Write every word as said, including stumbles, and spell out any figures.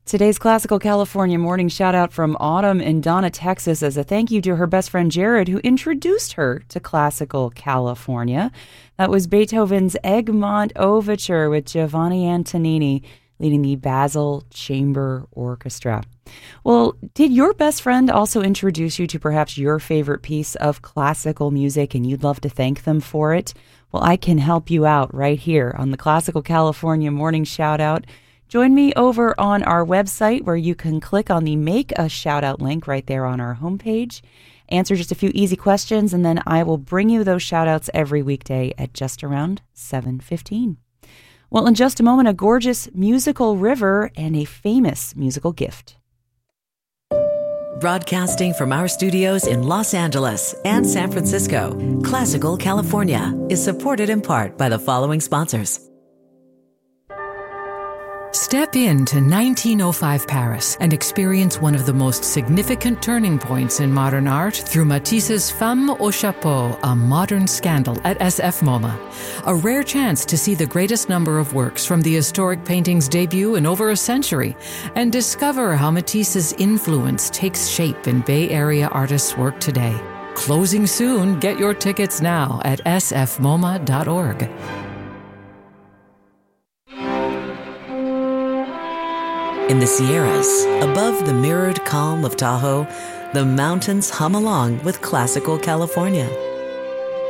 Today's Classical California morning shout out from Autumn in Donna, Texas, as a thank you to her best friend Jared, who introduced her to Classical California. That was Beethoven's Egmont Overture with Giovanni Antonini leading the Basel Chamber Orchestra. Well, did your best friend also introduce you to perhaps your favorite piece of classical music and you'd love to thank them for it? Well, I can help you out right here on the Classical California morning shout out. Join me over on our website where you can click on the Make a Shout Out link right there on our homepage. Answer just a few easy questions, and then I will bring you those shout outs every weekday at just around seven fifteen. Well, in just a moment, a gorgeous musical river and a famous musical gift. Broadcasting from our studios in Los Angeles and San Francisco, Classical California is supported in part by the following sponsors. Step into nineteen oh five Paris and experience one of the most significant turning points in modern art through Matisse's Femme au Chapeau, a modern scandal at S F MoMA. A rare chance to see the greatest number of works from the historic painting's debut in over a century and discover how Matisse's influence takes shape in Bay Area artists' work today. Closing soon. Get your tickets now at s f moma dot org. In the Sierras, above the mirrored calm of Tahoe, the mountains hum along with Classical California.